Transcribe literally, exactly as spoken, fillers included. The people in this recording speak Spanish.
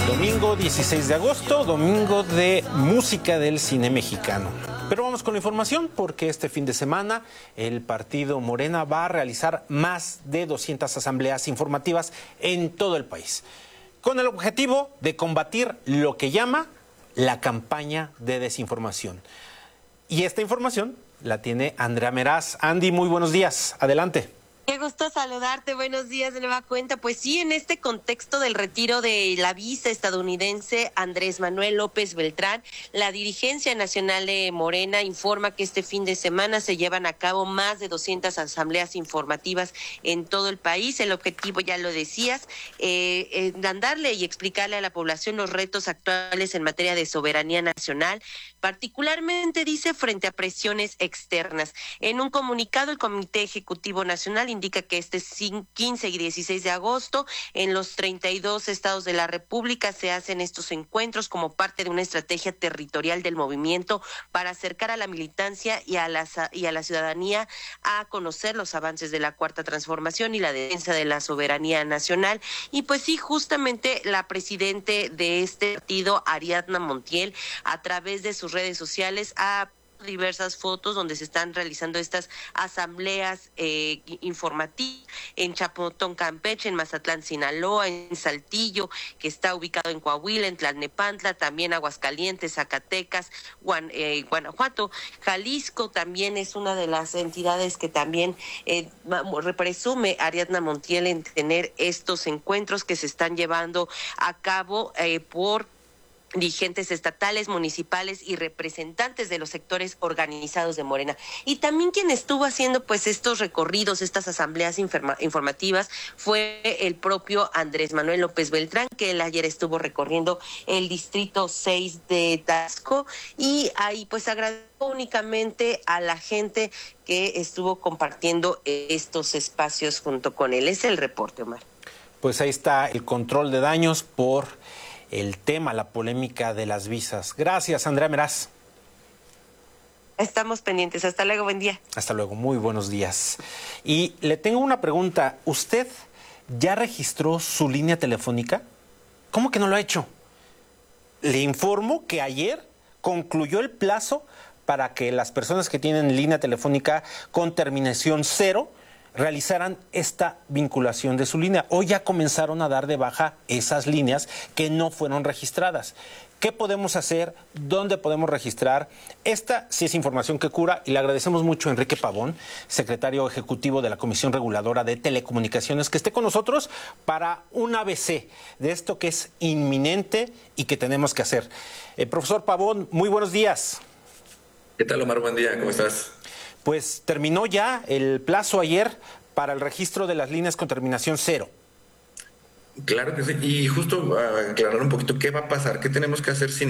Domingo dieciséis de agosto, domingo de música del cine mexicano. Pero vamos con la información porque este fin de semana el partido Morena va a realizar más de doscientas asambleas informativas en todo el país, con el objetivo de combatir lo que llama la campaña de desinformación. Y esta información la tiene Andrea Meraz. Andy, muy buenos días. Adelante. Qué gusto saludarte, buenos días de nueva cuenta. Pues sí, en este contexto del retiro de la visa estadounidense Andrés Manuel López Beltrán, la dirigencia nacional de Morena informa que este fin de semana se llevan a cabo más de doscientas asambleas informativas en todo el país. El objetivo, ya lo decías, eh, eh, darle y explicarle a la población los retos actuales en materia de soberanía nacional, particularmente, dice, frente a presiones externas. En un comunicado, el Comité Ejecutivo Nacional indica que este quince y dieciséis de agosto en los treinta y dos estados de la República se hacen estos encuentros como parte de una estrategia territorial del movimiento para acercar a la militancia y a la, y a la ciudadanía a conocer los avances de la Cuarta Transformación y la defensa de la soberanía nacional. Y pues sí, justamente la presidente de este partido, Ariadna Montiel, a través de sus redes sociales ha diversas fotos donde se están realizando estas asambleas eh, informativas en Chapotón, Campeche, en Mazatlán, Sinaloa, en Saltillo, que está ubicado en Coahuila, en Tlalnepantla, también Aguascalientes, Zacatecas, Guan, eh, Guanajuato, Jalisco también es una de las entidades que también eh, presume Ariadna Montiel en tener estos encuentros que se están llevando a cabo eh, por dirigentes estatales, municipales y representantes de los sectores organizados de Morena. Y también quien estuvo haciendo pues estos recorridos, estas asambleas informa- informativas, fue el propio Andrés Manuel López Beltrán, que él ayer estuvo recorriendo el distrito seis de Taxco, y ahí pues agradezco únicamente a la gente que estuvo compartiendo estos espacios junto con él. Es el reporte, Omar. Pues ahí está el control de daños por el tema, la polémica de las visas. Gracias, Andrea Meraz. Estamos pendientes. Hasta luego, buen día. Hasta luego, muy buenos días. Y le tengo una pregunta. ¿Usted ya registró su línea telefónica? ¿Cómo que no lo ha hecho? Le informo que ayer concluyó el plazo para que las personas que tienen línea telefónica con terminación cero realizaran esta vinculación de su línea. Hoy ya comenzaron a dar de baja esas líneas que no fueron registradas. ¿Qué podemos hacer? ¿Dónde podemos registrar? Esta sí es información que cura y le agradecemos mucho a Enrique Pavón, secretario ejecutivo de la Comisión Reguladora de Telecomunicaciones, que esté con nosotros para un A B C de esto que es inminente y que tenemos que hacer. Eh, profesor Pavón, muy buenos días. ¿Qué tal, Omar? Buen día, ¿cómo estás? Pues terminó ya el plazo ayer para el registro de las líneas con terminación cero. Claro que sí, y justo uh, aclarar un poquito qué va a pasar, qué tenemos que hacer si